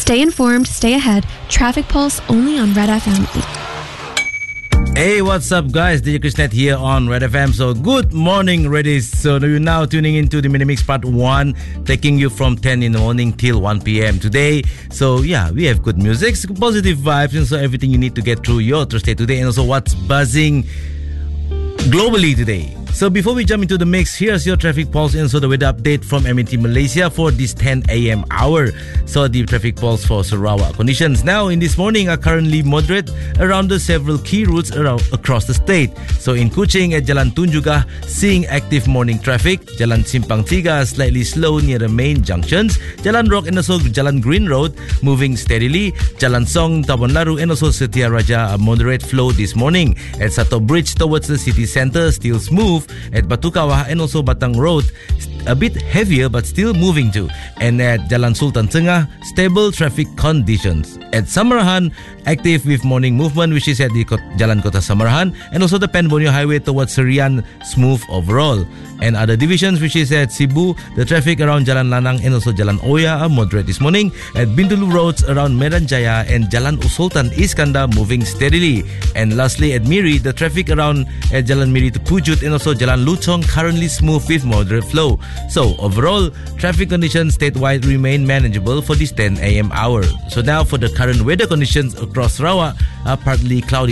Stay informed, stay ahead. Traffic Pulse only on Red FM. Hey, what's up, guys? DJ Krishnet here on Red FM. So, good morning, Reddies. So, you're now tuning into the Minimix Part 1, taking you from 10 in the morning till 1 p.m. today. So, yeah, we have good music, positive vibes, and so everything you need to get through your Thursday today, and also what's buzzing globally today. So before we jump into the mix, here's your traffic pulse and so the weather update from MET Malaysia for this 10 a.m. hour. So the traffic pulse for Sarawak conditions now in this morning are currently moderate around the several key routes across the state. So in Kuching at Jalan Tunjukah, seeing active morning traffic. Jalan Simpang Tiga slightly slow near the main junctions. Jalan Rock and also Jalan Green Road moving steadily. Jalan Song, Tabon Laru and also Setia Raja a moderate flow this morning. At Sato Bridge towards the city centre still smooth. At Batu Kawah and also Batang Road a bit heavier but still moving too. And at Jalan Sultan Tengah, stable traffic conditions. At Samarahan, active with morning movement which is at the Jalan Kota Samarahan and also the Pen Borneo Highway towards Serian, smooth overall. And other divisions which is at Cebu, the traffic around Jalan Lanang and also Jalan Oya are moderate this morning. At Bintulu roads around Medan Jaya and Jalan Sultan Iskandar moving steadily. And lastly at Miri, the traffic around at Jalan Miri to Pujut and also Jalan Luchong currently smooth with moderate flow. So overall, traffic conditions statewide remain manageable for this 10 a.m. hour. So now for the current weather conditions across Sarawak are partly cloudy